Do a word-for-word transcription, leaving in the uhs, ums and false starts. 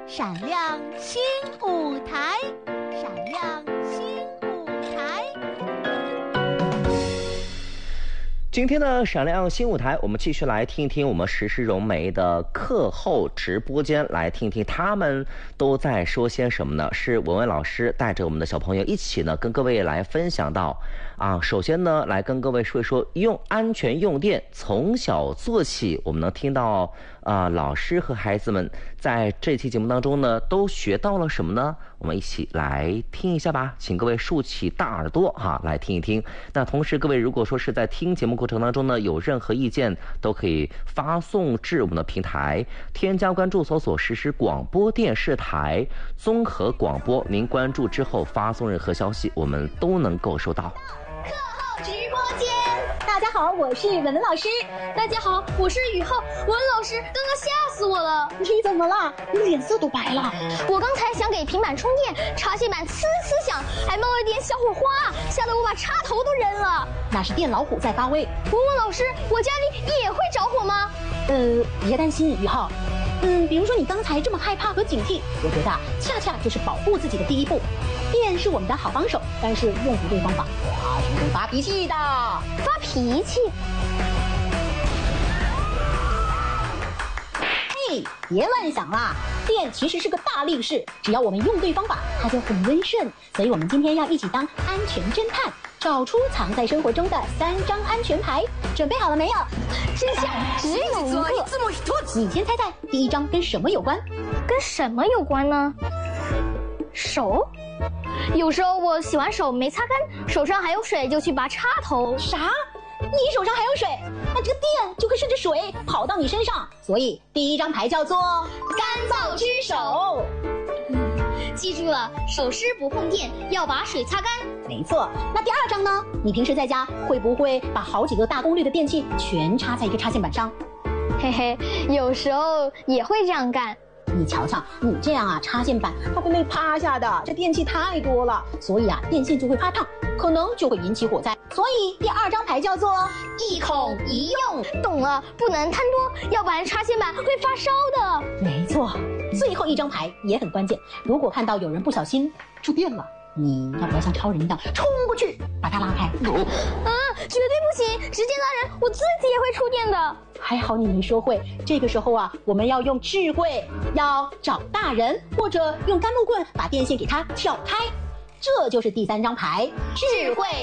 闪亮新舞台，闪亮新舞台。 今天的闪亮新舞台，我们继续来听一听我们时事融媒的课后直播间，来听听他们都在说些什么呢？是文文老师带着我们的小朋友一起呢，跟各位来分享到啊，首先呢，来跟各位说一说用安全用电，从小做起。我们能听到啊，老师和孩子们在这期节目当中呢，都学到了什么呢？我们一起来听一下吧，请各位竖起大耳朵哈，来听一听。那同时，各位如果说是在听节目过程当中呢，有任何意见，都可以发送至我们的平台，添加关注搜索实时广播电视台综合广播，您关注之后发送任何消息，我们都能够收到。 课后直播间，大家好，我是文文老师。 大家好，我是雨浩。文文老师，刚刚吓死我了！ 你怎么了？你脸色都白了。 我刚才想给平板充电，插线板呲呲响，还冒了点小火花，吓得我把插头都扔了。 那是电老虎在发威。 文文老师，我家里也会着火吗？ 呃，别担心，雨浩。嗯，比如说你刚才这么害怕和警惕，我觉得恰恰就是保护自己的第一步。电是我们的好帮手，但是用不对方法，它是会发脾气的。 发脾气？ 嘿，别乱想啦！电其实是个大力士，只要我们用对方法，它就很温顺。所以我们今天要一起当安全侦探，找出藏在生活中的三张安全牌。准备好了没有？ 真相只有一个。 你先猜猜，第一张跟什么有关？ 跟什么有关呢？手。有时候我洗完手没擦干，手上还有水，就去拔插头。 啥？你手上还有水？那这个电就会顺着水跑到你身上，所以第一张牌叫做干燥之手。 记住了，手湿不碰电，要把水擦干。 没错。那第二张呢？你平时在家会不会把好几个大功率的电器全插在一个插线板上？ 嘿嘿，有时候也会这样干。 你瞧瞧，你这样啊，插线板它会累趴下的，这电器太多了，所以啊，电线就会发烫，可能就会引起火灾。所以第二张牌叫做一孔一用。 懂了，不能贪多，要不然插线板会发烧的。 没错。最后一张牌也很关键，如果看到有人不小心触电了，你要不要像超人一样冲过去把它拉开？ 啊，绝对不行！直接拉人，我自己也会触电的。 还好你没说会，这个时候啊，我们要用智慧，要找大人，或者用干木棍把电线给它挑开。这就是第三张牌，智慧。